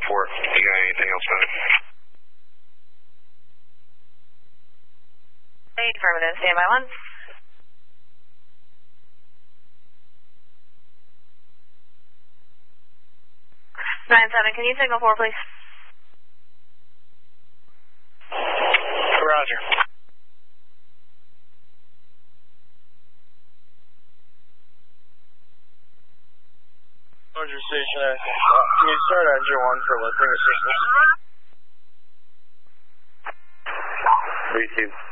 You got anything else on it? Affirmative, stand by 1. 9-7, can you signal 4, please? Roger. Roger, Station. Can you start engine 1 for listening assistance? 3-2.